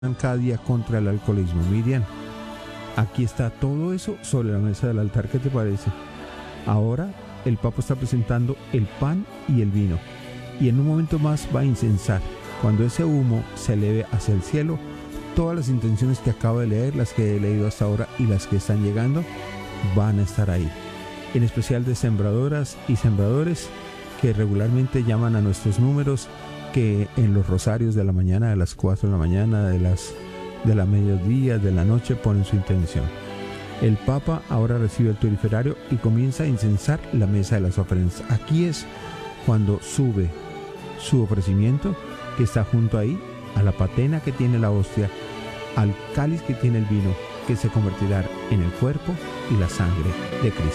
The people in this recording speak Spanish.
cada día contra el alcoholismo. Miriam, aquí está todo eso sobre la mesa del altar. ¿Qué te parece? Ahora el Papa está presentando el pan y el vino, y en un momento más va a incensar. Cuando ese humo se eleve hacia el cielo, todas las intenciones que acabo de leer, las que he leído hasta ahora y las que están llegando, van a estar ahí. En especial de sembradoras y sembradores que regularmente llaman a nuestros números, que en los rosarios de la mañana, de las 4 de la mañana, de la mediodía, de la noche, ponen su intención. El Papa ahora recibe el turiferario y comienza a incensar la mesa de las ofrendas. Aquí es cuando sube su ofrecimiento, que está junto ahí, a la patena que tiene la hostia, al cáliz que tiene el vino, que se convertirá en el cuerpo y la sangre de Cristo.